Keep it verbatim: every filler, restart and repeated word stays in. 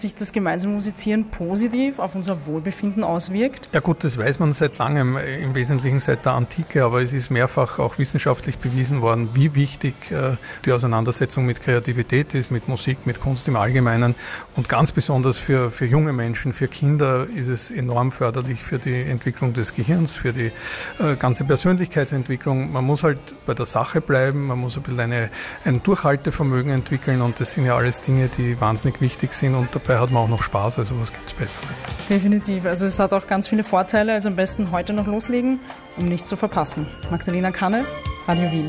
sich das gemeinsame Musizieren positiv auf unser Wohlbefinden auswirkt? Ja gut, das weiß man seit langem, im Wesentlichen seit der Antike, aber es ist mehrfach auch wissenschaftlich bewiesen worden, wie wichtig äh, die Auseinandersetzung mit Kreativität ist, mit Musik, mit Kunst im Allgemeinen. Und ganz besonders für, für junge Menschen, für Kinder ist es enorm förderlich für die Entwicklung des Gehirns, für die äh, ganze Persönlichkeitsentwicklung. Man muss halt bei der Sache bleiben, man muss ein bisschen eine, ein Durchhaltevermögen entwickeln und das sind ja alles Dinge, die wahnsinnig wichtig sind und dabei hat man auch noch Spaß, also was gibt es Besseres? Definitiv, also es hat auch ganz viele Vorteile, also am besten heute noch loslegen, um nichts zu verpassen. Magdalena Kanne, Radio Wien.